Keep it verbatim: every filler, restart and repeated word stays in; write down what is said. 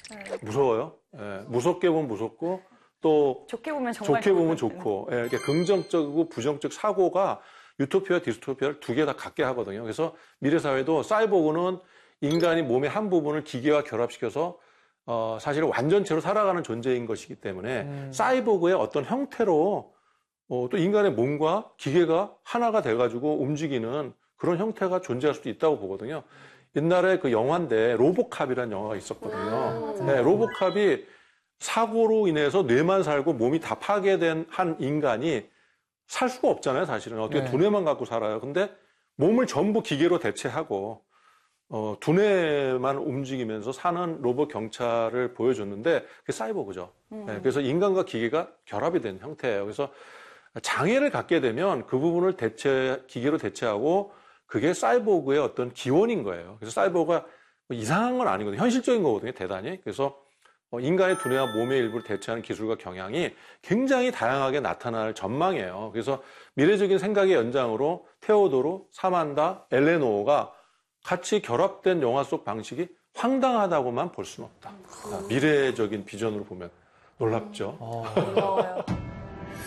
네. 무서워요. 예, 무섭게 보면 무섭고 또 좋게 보면 정말 좋게 보면 좋고 예, 이렇게 긍정적이고 부정적 사고가 유토피아와 디스토피아를 두 개 다 갖게 하거든요. 그래서 미래 사회도 사이보그는 인간이 몸의 한 부분을 기계와 결합시켜서 어, 사실 완전체로 살아가는 존재인 것이기 때문에 음. 사이보그의 어떤 형태로 어, 또 인간의 몸과 기계가 하나가 돼가지고 움직이는 그런 형태가 존재할 수도 있다고 보거든요. 옛날에 그 영화인데 로보캅이라는 영화가 있었거든요. 네, 로보캅이 사고로 인해서 뇌만 살고 몸이 다 파괴된 한 인간이 살 수가 없잖아요, 사실은. 어떻게 네. 두뇌만 갖고 살아요. 근데 몸을 전부 기계로 대체하고 어, 두뇌만 움직이면서 사는 로봇 경찰을 보여줬는데 그게 사이보그죠. 음. 네, 그래서 인간과 기계가 결합이 된 형태예요. 그래서 장애를 갖게 되면 그 부분을 대체, 기계로 대체하고 그게 사이보그의 어떤 기원인 거예요. 그래서 사이보그가 뭐 이상한 건 아니거든요. 현실적인 거거든요, 대단히. 그래서 인간의 두뇌와 몸의 일부를 대체하는 기술과 경향이 굉장히 다양하게 나타날 전망이에요. 그래서 미래적인 생각의 연장으로 테오도르, 사만다, 엘레노어가 같이 결합된 영화 속 방식이 황당하다고만 볼 수는 없다. 미래적인 비전으로 보면 놀랍죠. 놀라워요.